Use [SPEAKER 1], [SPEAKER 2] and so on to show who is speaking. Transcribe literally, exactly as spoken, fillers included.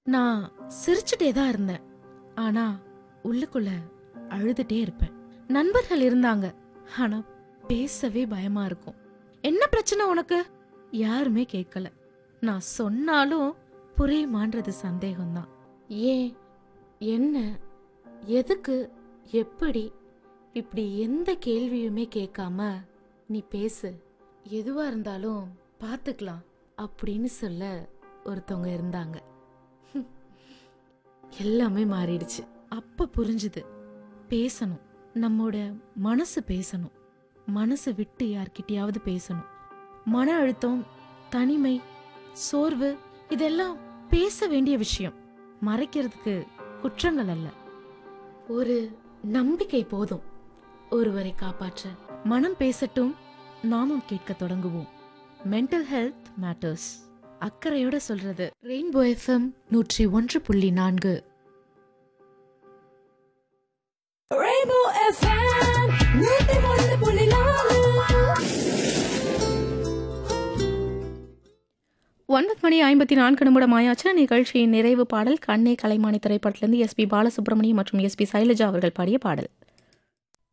[SPEAKER 1] நான் சிரிச்சுட்டே தான் இருந்தேன். ஆனா உள்ளுக்குள்ள அழுதுட்டே இருப்பேன். நண்பர்கள் இருந்தாங்க, ஆனா பேசவே பயமா இருக்கும். என்ன பிரச்சனை உனக்கு? யாருமே கேட்கல. நான் சொன்னாலும் புரியுமான்றது சந்தேகம்தான்.
[SPEAKER 2] ஏன், என்ன, எதுக்கு, எப்படி, இப்படி எந்த கேள்வியுமே கேட்காம நீ பேசு, எதுவா இருந்தாலும் பார்த்துக்கலாம் அப்படின்னு சொல்ல ஒருத்தவங்க இருந்தாங்க.
[SPEAKER 1] எல்லாமே மாறிடுச்சு. அப்ப புரிஞ்சுது, பேசணும், நம்மோட மனசு பேசணும். மனசு விட்டு யார்கிட்டயாவது பேசணும். மன அழுத்தம், தனிமை, சோர்வு இதெல்லாம் பேச வேண்டிய விஷயம். மறைக்கிறதுக்கு குற்றங்கள் அல்ல.
[SPEAKER 2] ஒரு நம்பிக்கை போதும் ஒருவரை காப்பாற்ற.
[SPEAKER 1] மனம் பேசட்டும், நாமும் கேட்க தொடங்குவோம். Mental health matters. அக்கறையோட சொல்றது ரெயின்போ எஃப்எம் நூற்றி ஒன்று புள்ளி நான்கு.
[SPEAKER 3] Rainbow எஃப் எம் நூற்றி ஒன்று புள்ளி நான்கு.
[SPEAKER 4] ஒன்பது மணி ஐம்பத்தி நான்கு நிமிடம் ஆயாச்சு. நிகழ்ச்சியின் நிறைவு பாடல் கண்ணே கலைமானி திரைப்படத்திலிருந்து எஸ் பி பாலசுப்ரமணியம் மற்றும் எஸ் பி சைலஜா அவர்கள் பாடிய பாடல்.